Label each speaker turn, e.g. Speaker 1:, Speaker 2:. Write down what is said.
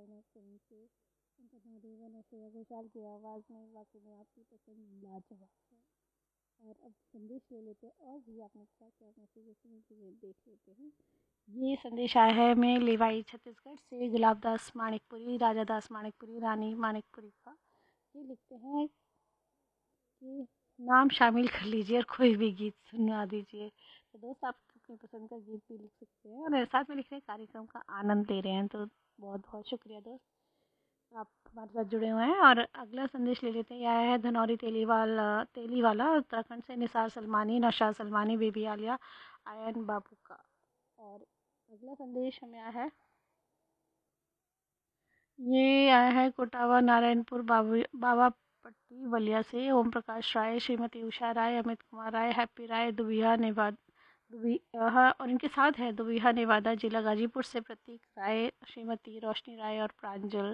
Speaker 1: China film से कंगना देवन और श्रेया घोषाल की आवाज़ में वाकई में आपकी पसंद लाजवाब है। और अब संदेश ले लेते हैं और भी आपने क्या क्या मैसेजेस मुझे देख लेते हैं। ये संदेश आया है मैं लेवाई छत्तीसगढ़ से गुलाब दास मानिकपुरी, राजा दास मानिकपुरी, रानी मानिकपुरी का। ये लिखते हैं कि नाम शामिल कर लीजिए और कोई भी गीत सुनवा दीजिए। तो दोस्त आप अपनी पसंद का गीत भी लिख सकते हैं और साथ में लिख रहे हैं कार्यक्रम का आनंद ले रहे हैं, तो बहुत बहुत शुक्रिया दोस्त, आप हमारे साथ जुड़े हुए हैं। और अगला संदेश ले लेते हैं। यह आया है धनौरी तेलीवाला उत्तराखंड से निसार सलमानी, नौशाद सलमानी, बेबी आलिया, आयन बाबू का। और अगला संदेश हमें आया है, ये आया है कोटावा नारायणपुर बाबा पट्टी बलिया से ओम प्रकाश राय, श्रीमती उषा राय, अमित कुमार राय, हैप्पी राय, दुबिया नेवाद दुबिया, और इनके साथ है दुबिया नेवादा जिला गाजीपुर से प्रतीक राय, श्रीमती रोशनी राय और प्रांजल